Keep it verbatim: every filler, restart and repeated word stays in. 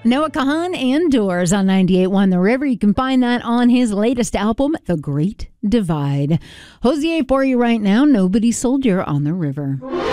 Noah Kahan and Doors on ninety-eight point one The River. You can find that on his latest album, The Great Divide. Hosier for you right now, Nobody Soldier on the River.